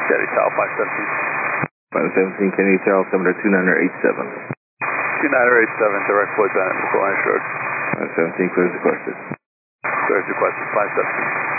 Kennedy Tower, 517. 517 Kennedy Tower, altimeter 2987. 2987, direct flight Bennett, Missile Range Road. 517, clears requested. Clears requested, 517.